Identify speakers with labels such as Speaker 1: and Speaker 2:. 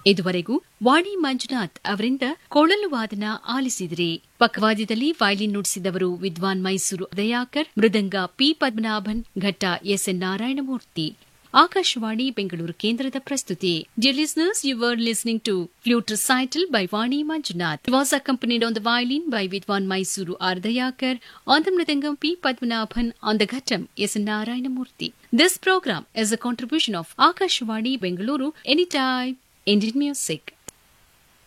Speaker 1: ಇದುವರೆಗೂ ವಾಣಿ ಮಂಜುನಾಥ್ ಅವರಿಂದ ಕೊಳಲು ವಾದನ ಆಲಿಸಿದಿರಿ. ಪಕ್ಕವಾದ್ಯದಲ್ಲಿ ವಯಲಿನ್ ನುಡಿಸಿದವರು ವಿದ್ವಾನ್ ಮೈಸೂರು ದಯಾಕರ್, ಮೃದಂಗ ಪಿ ಪದ್ಮನಾಭನ್, ಘಟ್ಟ ಎಸ್ಎನ್ ನಾರಾಯಣಮೂರ್ತಿ. ಆಕಾಶವಾಣಿ ಬೆಂಗಳೂರು ಕೇಂದ್ರದ ಪ್ರಸ್ತುತಿ. Dear listeners, you were listening to Flute Recital by Vani Manjunath. It was accompanied on the violin by Vidwan Mysuru R. Dayakar, on the mridangam P. Padmanabhan, on the ghattam S. Narayanamurthy. This program is a contribution of Akashvani Bengaluru, Anytime Indian Music.